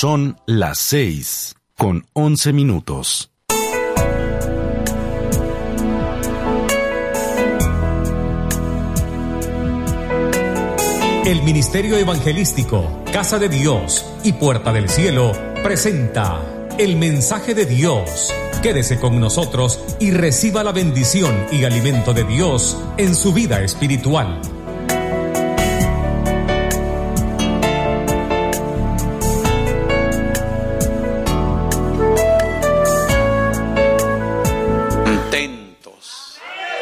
Son las 6:11. El Ministerio Evangelístico Casa de Dios y Puerta del Cielo presenta el mensaje de Dios. Quédese con nosotros y reciba la bendición y alimento de Dios en su vida espiritual. Contentos.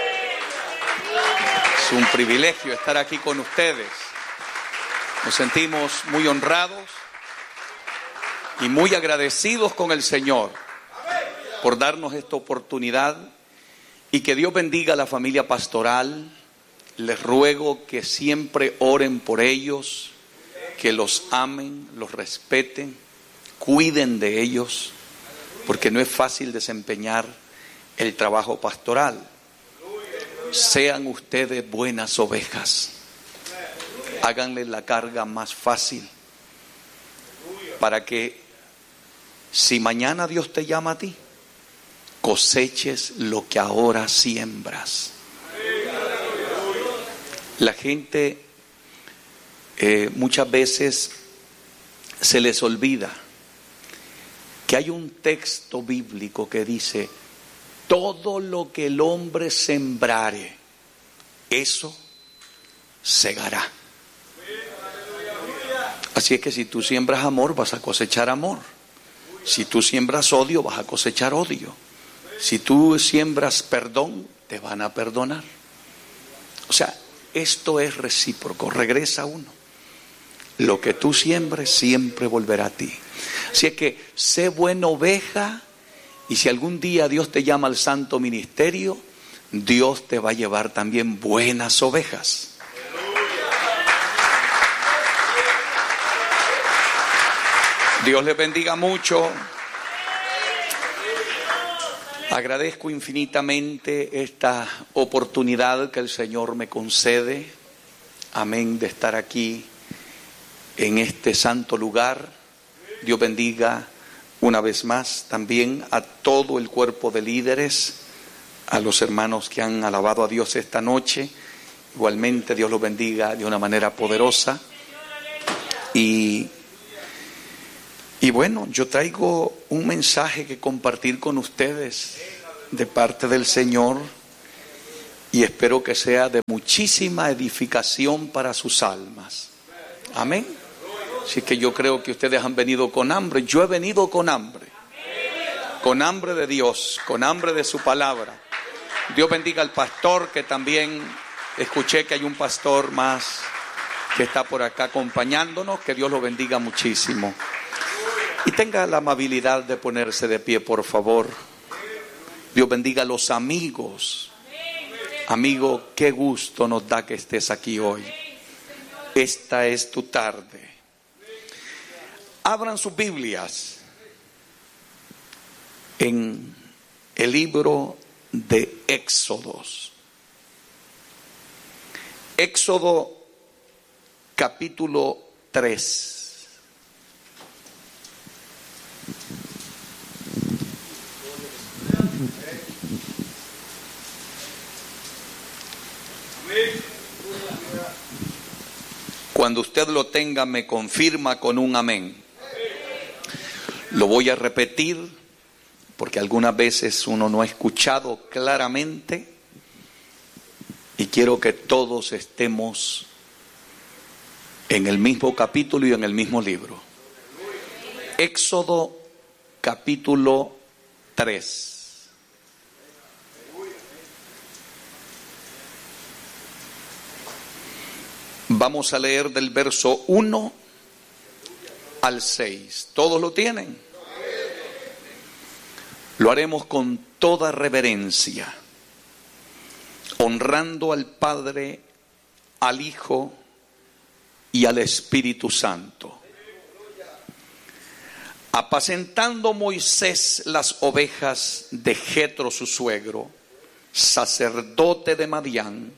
Es un privilegio estar aquí con ustedes. Nos sentimos muy honrados y muy agradecidos con el Señor por darnos esta oportunidad, y que Dios bendiga a la familia pastoral. Les ruego que siempre oren por ellos, que los amen, los respeten, cuiden de ellos, porque no es fácil desempeñar el trabajo pastoral. Sean ustedes buenas ovejas. Háganle la carga más fácil, para que si mañana Dios te llama a ti, coseches lo que ahora siembras. La gente muchas veces se les olvida que hay un texto bíblico que dice: todo lo que el hombre sembrare, eso segará. Así es que si tú siembras amor, vas a cosechar amor. Si tú siembras odio, vas a cosechar odio. Si tú siembras perdón, te van a perdonar. O sea, esto es recíproco, regresa uno. Lo que tú siembres siempre volverá a ti. Así es que sé buena oveja, y si algún día Dios te llama al santo ministerio, Dios te va a llevar también buenas ovejas. Dios les bendiga mucho. Agradezco infinitamente esta oportunidad que el Señor me concede, amén, de estar aquí en este santo lugar. Dios bendiga una vez más también a todo el cuerpo de líderes, a los hermanos que han alabado a Dios esta noche. Igualmente Dios los bendiga de una manera poderosa. Y bueno, yo traigo un mensaje que compartir con ustedes de parte del Señor, y espero que sea de muchísima edificación para sus almas. Amén. Así que yo creo que ustedes han venido con hambre. Yo he venido con hambre de Dios, con hambre de su palabra. Dios bendiga al pastor, que también escuché que hay un pastor más que está por acá acompañándonos. Que Dios lo bendiga muchísimo. Y tenga la amabilidad de ponerse de pie, por favor. Dios bendiga a los amigos. Amigo, qué gusto nos da que estés aquí hoy. Esta es tu tarde. Abran sus Biblias en el libro de Éxodos. Éxodo capítulo 3. Cuando usted lo tenga, me confirma con un amén. Lo voy a repetir porque algunas veces uno no ha escuchado claramente, y quiero que todos estemos en el mismo capítulo y en el mismo libro. Éxodo capítulo 3. Vamos a leer del verso 1 al 6. ¿Todos lo tienen? Lo haremos con toda reverencia, honrando al Padre, al Hijo y al Espíritu Santo. Apacentando Moisés las ovejas de Jetro su suegro, sacerdote de Madián,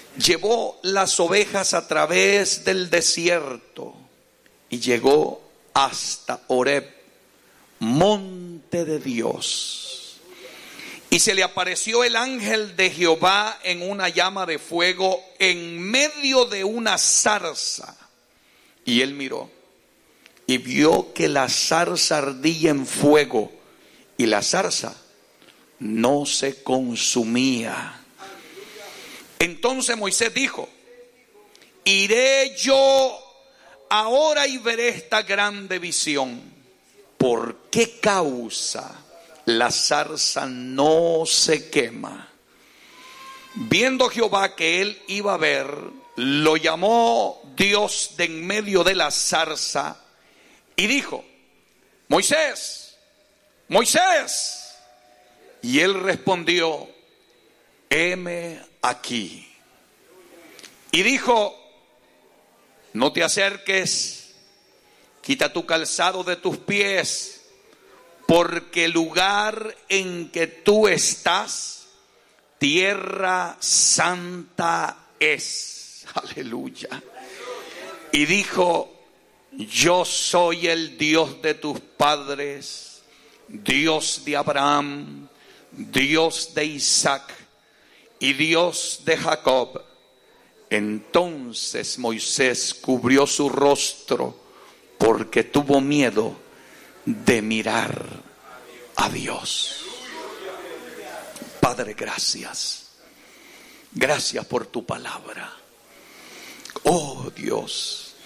llevó las ovejas a través del desierto y llegó hasta Horeb, monte de Dios. Y se le apareció el ángel de Jehová en una llama de fuego en medio de una zarza. Y él miró y vio que la zarza ardía en fuego y la zarza no se consumía. Entonces Moisés dijo: iré yo ahora y veré esta grande visión. ¿Por qué causa la zarza no se quema? Viendo Jehová que él iba a ver, lo llamó Dios de en medio de la zarza y dijo: Moisés, Moisés. Y él respondió: heme aquí. Y dijo: no te acerques, quita tu calzado de tus pies, porque el lugar en que tú estás, tierra santa es. Aleluya. Y dijo: yo soy el Dios de tus padres, Dios de Abraham, Dios de Isaac y Dios de Jacob. Entonces Moisés cubrió su rostro porque tuvo miedo de mirar a Dios. Padre, gracias. Gracias por tu palabra. Oh Dios,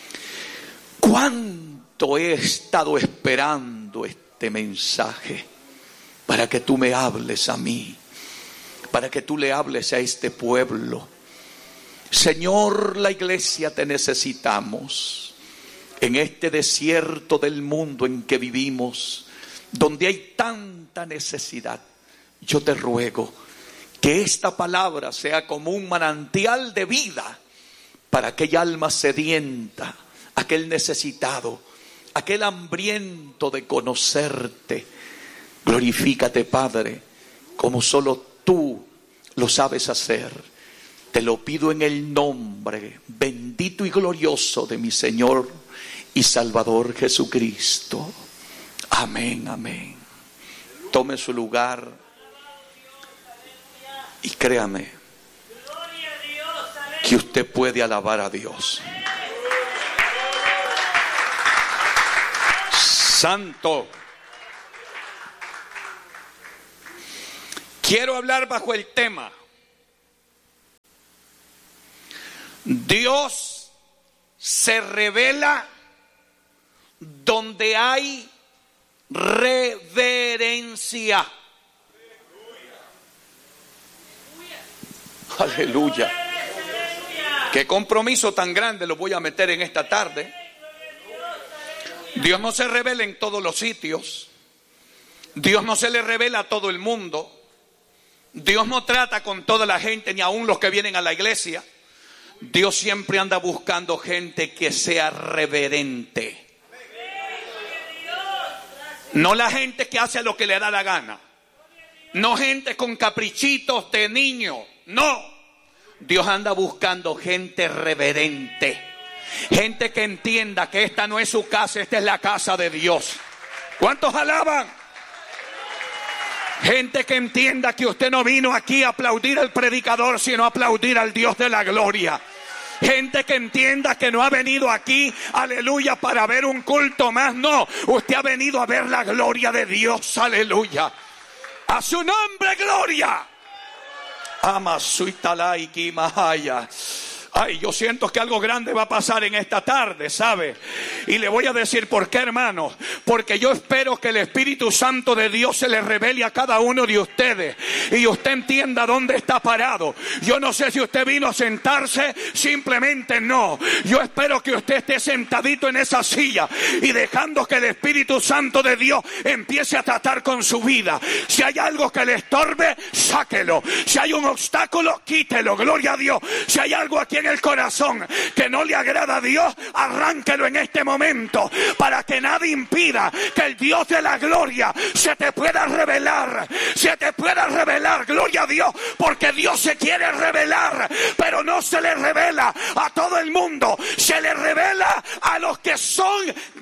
cuánto he estado esperando este mensaje para que tú me hables a mí, para que tú le hables a este pueblo. Señor, la iglesia te necesitamos en este desierto del mundo en que vivimos, donde hay tanta necesidad. Yo te ruego que esta palabra sea como un manantial de vida para aquella alma sedienta, aquel necesitado, aquel hambriento de conocerte. Glorifícate, Padre, como solo tú lo sabes hacer. Te lo pido en el nombre bendito y glorioso de mi Señor y Salvador Jesucristo. Amén, amén. Tome su lugar y créame que usted puede alabar a Dios. Santo. Quiero hablar bajo el tema: Dios se revela donde hay reverencia. Aleluya. Qué compromiso tan grande lo voy a meter en esta tarde. Dios no se revela en todos los sitios. Dios no se le revela a todo el mundo. Dios no trata con toda la gente, ni aun los que vienen a la iglesia. Dios siempre anda buscando gente que sea reverente. No la gente que hace lo que le da la gana. No gente con caprichitos de niño. No. Dios anda buscando gente reverente. Gente que entienda que esta no es su casa, esta es la casa de Dios. ¿Cuántos alaban? Gente que entienda que usted no vino aquí a aplaudir al predicador, sino a aplaudir al Dios de la gloria. Gente que entienda que no ha venido aquí, aleluya, para ver un culto más. No, usted ha venido a ver la gloria de Dios, aleluya. A su nombre, gloria. Amasuitalai Kimahaya. Ay, yo siento que algo grande va a pasar en esta tarde, ¿sabe? Y le voy a decir por qué, hermano. Porque yo espero que el Espíritu Santo de Dios se le revele a cada uno de ustedes y usted entienda dónde está parado. Yo no sé si usted vino a sentarse, simplemente no. Yo espero que usted esté sentadito en esa silla y dejando que el Espíritu Santo de Dios empiece a tratar con su vida. Si hay algo que le estorbe, sáquelo. Si hay un obstáculo, quítelo. Gloria a Dios. Si hay algo aquí en en el corazón que no le agrada a Dios, arránquelo en este momento, para que nada impida que el Dios de la gloria se te pueda revelar. Se te pueda revelar, gloria a Dios, porque Dios se quiere revelar, pero no se le revela a todo el mundo, se le revela a los que son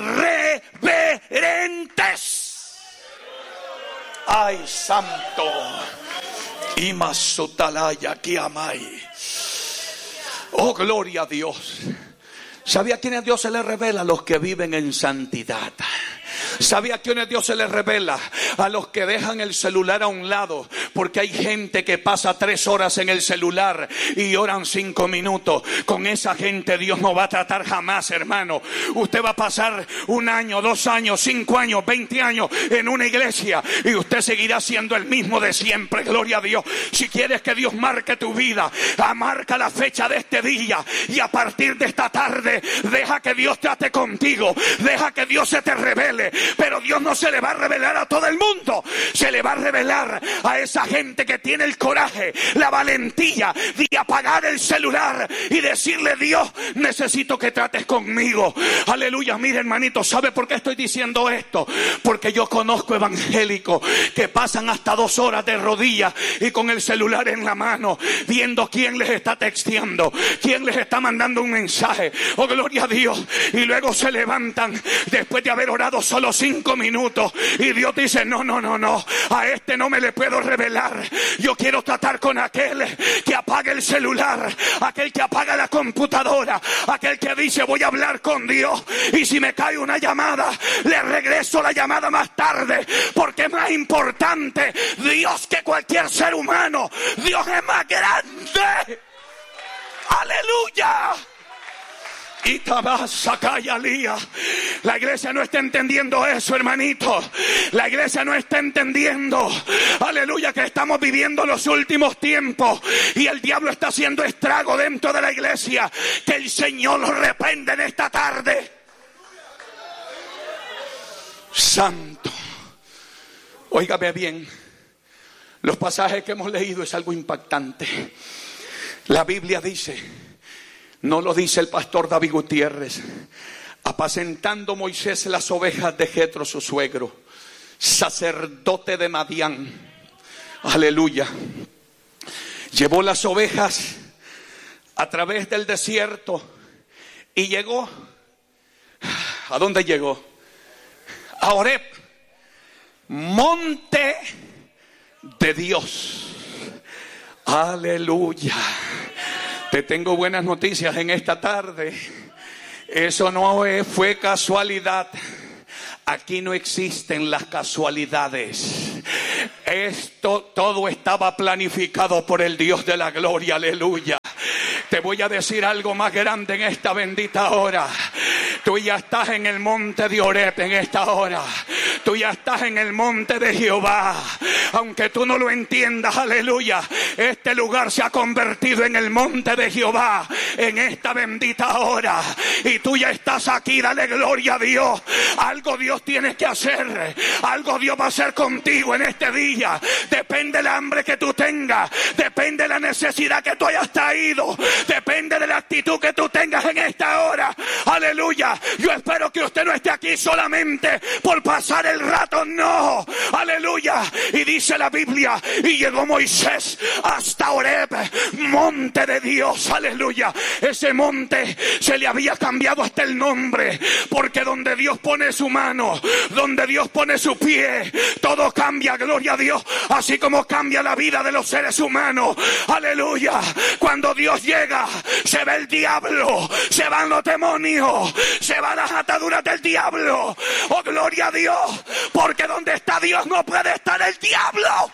reverentes. Ay, santo. Imasotalaya kiamai. Oh, gloria a Dios. ¿Sabía a quiénes Dios se le revela? A los que viven en santidad. ¿Sabía a quiénes Dios se les revela? A los que dejan el celular a un lado, porque hay gente que pasa 3 horas en el celular y oran 5 minutos. Con esa gente Dios no va a tratar jamás, hermano. Usted va a pasar 1 año, 2 años, 5 años, 20 años en una iglesia y usted seguirá siendo el mismo de siempre, gloria a Dios. Si quieres que Dios marque tu vida, marca la fecha de este día, y a partir de esta tarde deja que Dios trate contigo, deja que Dios se te revele. Pero Dios no se le va a revelar a todo el mundo, se le va a revelar a esa gente que tiene el coraje, la valentía de apagar el celular y decirle: Dios, necesito que trates conmigo. Aleluya. Mire, hermanito, ¿sabe por qué estoy diciendo esto? Porque yo conozco evangélicos que pasan hasta 2 horas de rodillas y con el celular en la mano, viendo quién les está texteando, quién les está mandando un mensaje. Oh, gloria a Dios. Y luego se levantan después de haber orado solo 5 minutos y Dios dice: no, a este no me le puedo revelar. Yo quiero tratar con aquel que apaga el celular, aquel que apaga la computadora, aquel que dice: voy a hablar con Dios, y si me cae una llamada, le regreso la llamada más tarde, porque es más importante Dios que cualquier ser humano. Dios es más grande. Aleluya. Y la iglesia no está entendiendo eso, hermanito. La iglesia no está entendiendo, aleluya, que estamos viviendo los últimos tiempos y el diablo está haciendo estrago dentro de la iglesia. Que el Señor lo reprenda en esta tarde. Santo. Óigame bien, los pasajes que hemos leído es algo impactante. La Biblia dice, no lo dice el pastor David Gutiérrez: apacentando Moisés las ovejas de Jetro su suegro, sacerdote de Madián, aleluya, llevó las ovejas a través del desierto y llegó, ¿a dónde llegó? A Horeb, monte de Dios. Aleluya. Te tengo buenas noticias en esta tarde. Eso no fue casualidad. Aquí no existen las casualidades. Esto todo estaba planificado por el Dios de la gloria. Aleluya. Te voy a decir algo más grande en esta bendita hora. Tú ya estás en el monte de Horeb en esta hora. Tú ya estás en el monte de Jehová. Aunque tú no lo entiendas, aleluya, este lugar se ha convertido en el monte de Jehová en esta bendita hora. Y tú ya estás aquí, dale gloria a Dios. Algo Dios tiene que hacer. Algo Dios va a hacer contigo en este día. Depende del hambre que tú tengas. Depende de la necesidad que tú hayas traído. Depende de la actitud que tú tengas en esta hora. Aleluya. Yo espero que usted no esté aquí solamente por pasar el rato, no. Aleluya. Y dice la Biblia: y llegó Moisés hasta Horeb, monte de Dios. Aleluya. Ese monte se le había cambiado hasta el nombre, porque donde Dios pone su mano, donde Dios pone su pie, todo cambia, gloria a Dios. Así como cambia la vida de los seres humanos. Aleluya. Cuando Dios llega, se ve el diablo, se van los demonios, se van las ataduras del diablo. Oh, gloria a Dios, porque donde está Dios no puede estar el diablo.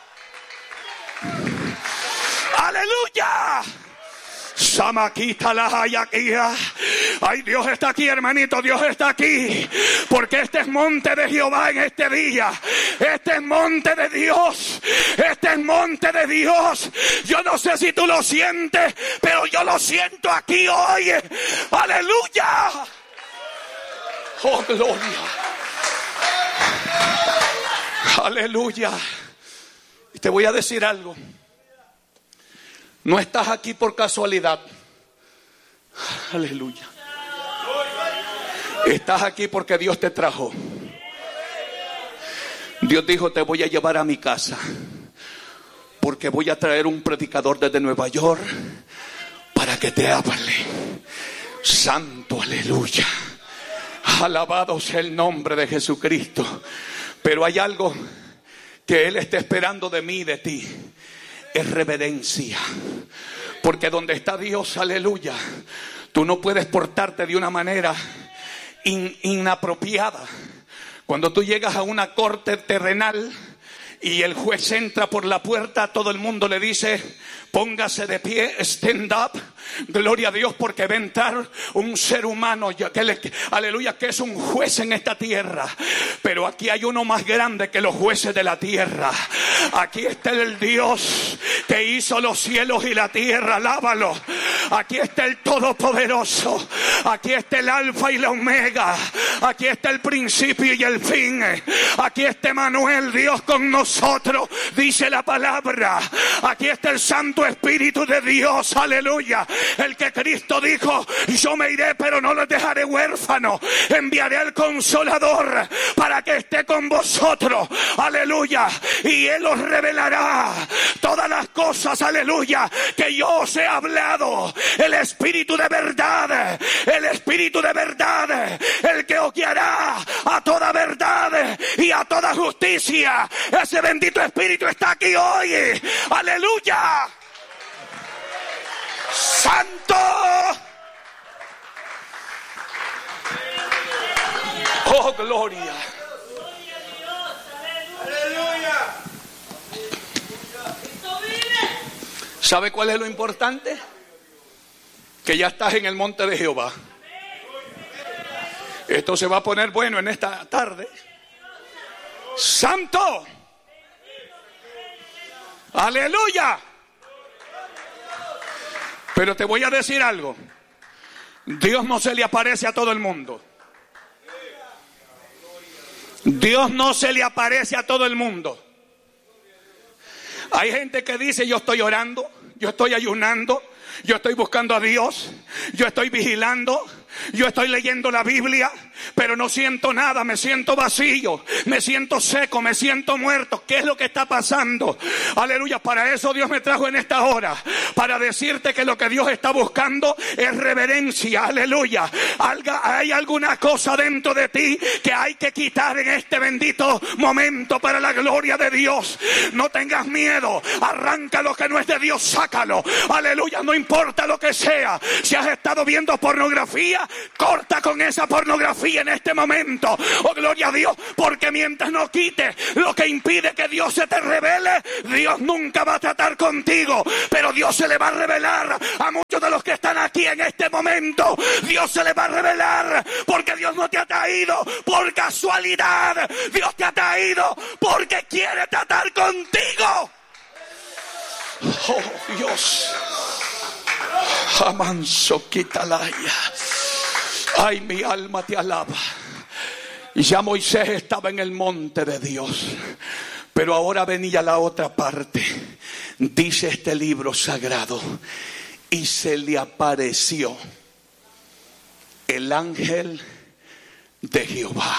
Aleluya. Samaquita la hayaquía. Ay, Dios está aquí, hermanito, Dios está aquí. Porque este es monte de Jehová en este día. Este es monte de Dios. Este es monte de Dios. Yo no sé si tú lo sientes, pero yo lo siento aquí hoy. Aleluya. Oh, gloria. Aleluya. Y te voy a decir algo. No estás aquí por casualidad. Aleluya. Estás aquí porque Dios te trajo. Dios dijo: te voy a llevar a mi casa, porque voy a traer un predicador desde Nueva York para que te hable. Santo, aleluya. Alabado sea el nombre de Jesucristo. Pero hay algo que Él está esperando de mí y de ti. Es reverencia. Porque donde está Dios, aleluya, tú no puedes portarte de una manera inapropiada. Cuando tú llegas a una corte terrenal y el juez entra por la puerta, todo el mundo le dice: póngase de pie, stand up. Gloria a Dios, porque va a entrar un ser humano, aleluya, que es un juez en esta tierra. Pero aquí hay uno más grande que los jueces de la tierra. Aquí está el Dios que hizo los cielos y la tierra. Alábalo. Aquí está el Todopoderoso. Aquí está el Alfa y la Omega. Aquí está el principio y el fin. Aquí está Emmanuel, Dios con nosotros, dice la palabra. Aquí está el Santo Espíritu de Dios, aleluya. El que Cristo dijo: yo me iré pero no los dejaré huérfanos, enviaré al Consolador para que esté con vosotros, aleluya. Y Él os revelará todas las cosas, aleluya, que yo os he hablado. El Espíritu de verdad, el Espíritu de verdad, el que os guiará a toda verdad y a toda justicia. Ese bendito Espíritu está aquí hoy, aleluya. Santo. Oh, gloria. ¿Sabe cuál es lo importante? Que ya estás en el monte de Jehová. Esto se va a poner bueno en esta tarde. Santo. Aleluya. Pero te voy a decir algo. Dios no se le aparece a todo el mundo. Dios no se le aparece a todo el mundo. Hay gente que dice: yo estoy orando, yo estoy ayunando, yo estoy buscando a Dios, yo estoy vigilando, yo estoy leyendo la Biblia, pero no siento nada, me siento vacío, me siento seco, me siento muerto. ¿Qué es lo que está pasando? Aleluya. Para eso Dios me trajo en esta hora, para decirte que lo que Dios está buscando es reverencia. Aleluya. Hay alguna cosa dentro de ti que hay que quitar en este bendito momento para la gloria de Dios. No tengas miedo, arranca lo que no es de Dios, sácalo. Aleluya. No importa lo que sea. Si has estado viendo pornografía, corta con esa pornografía en este momento. Oh, gloria a Dios, porque mientras no quites lo que impide que Dios se te revele, Dios nunca va a tratar contigo. Pero Dios se le va a revelar a muchos de los que están aquí en este momento. Dios se le va a revelar, porque Dios no te ha traído por casualidad. Dios te ha traído porque quiere tratar contigo. Oh, Dios. Amanso quitalaya. Ay, mi alma te alaba. Ya Moisés estaba en el monte de Dios, pero ahora venía la otra parte. Dice este libro sagrado: y se le apareció el ángel de Jehová.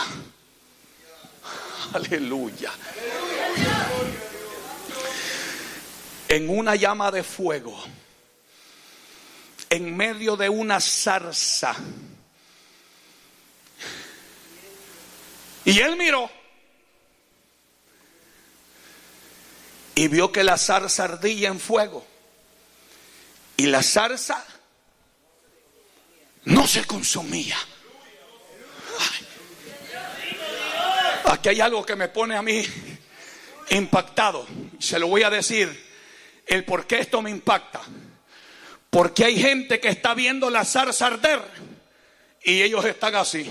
Aleluya. En una llama de fuego, en medio de una zarza. Y él miró y vio que la zarza ardía en fuego, y la zarza no se consumía. Ay. Aquí hay algo que me pone a mí impactado. Se lo voy a decir el por qué esto me impacta. Porque hay gente que está viendo la zarza arder y ellos están así.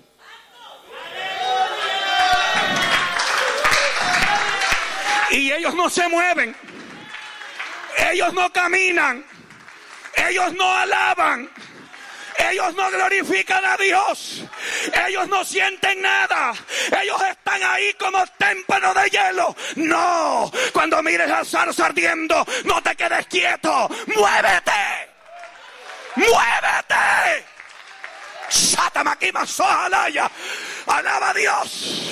Y ellos no se mueven, ellos no caminan, ellos no alaban, ellos no glorifican a Dios, ellos no sienten nada, ellos están ahí como témpano de hielo. No, cuando mires la zarza ardiendo, no te quedes quieto, muévete. ¡Muévete! Alaba a Dios.